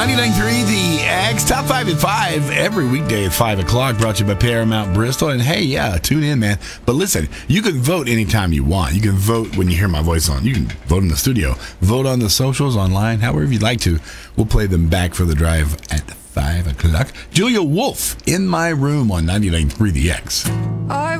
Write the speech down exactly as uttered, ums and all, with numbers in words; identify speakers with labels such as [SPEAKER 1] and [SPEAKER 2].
[SPEAKER 1] ninety-nine point three The X, top five at five, every weekday at five o'clock, brought to you by Paramount Bristol. And hey, yeah, tune in, man. But listen, you can vote anytime you want. You can vote when you hear my voice on. You can vote in the studio, vote on the socials, online, however you'd like to. We'll play them back for the drive at five o'clock. Julia Wolf, In My Room on ninety-nine point three The X.
[SPEAKER 2] I